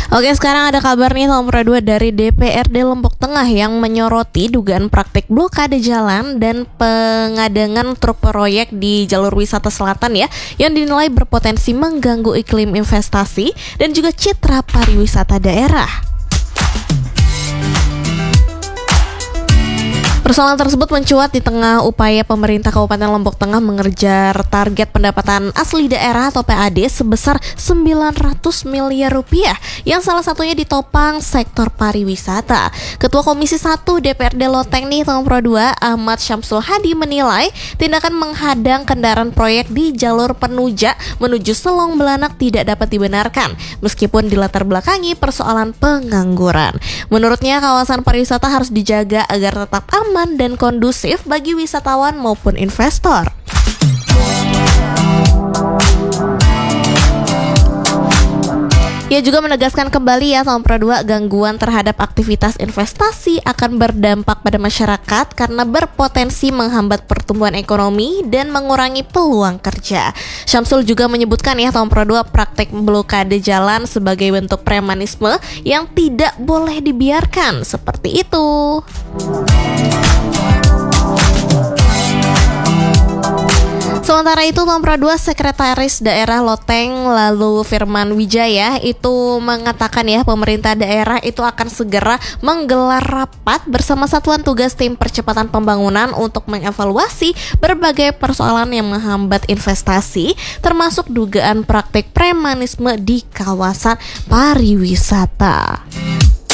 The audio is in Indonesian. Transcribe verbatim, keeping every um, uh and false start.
Oke, sekarang ada kabar nih nomor dua dari D P R D Lombok Tengah yang menyoroti dugaan praktik blokade jalan dan pengadangan truk proyek di jalur wisata selatan ya, yang dinilai berpotensi mengganggu iklim investasi dan juga citra pariwisata daerah. Persoalan tersebut mencuat di tengah upaya pemerintah Kabupaten Lombok Tengah mengejar target pendapatan asli daerah atau P A D sebesar sembilan ratus miliar rupiah yang salah satunya ditopang sektor pariwisata. Ketua Komisi satu D P R D Loteng nih nomor dua Ahmad Syamsul Hadi menilai tindakan menghadang kendaraan proyek di jalur Penuja menuju Selong Belanak tidak dapat dibenarkan meskipun dilatar belakangi persoalan pengangguran. Menurutnya kawasan pariwisata harus dijaga agar tetap aman dan kondusif bagi wisatawan maupun investor. Ia juga menegaskan kembali ya nomor dua gangguan terhadap aktivitas investasi akan berdampak pada masyarakat karena berpotensi menghambat pertumbuhan ekonomi dan mengurangi peluang kerja. Syamsul juga menyebutkan ya nomor dua praktek blokade jalan sebagai bentuk premanisme yang tidak boleh dibiarkan seperti itu. Sementara itu nomor dua Sekretaris Daerah Loteng lalu Firman Wijaya itu mengatakan ya pemerintah daerah itu akan segera menggelar rapat bersama Satuan Tugas Tim Percepatan Pembangunan untuk mengevaluasi berbagai persoalan yang menghambat investasi termasuk dugaan praktik premanisme di kawasan pariwisata.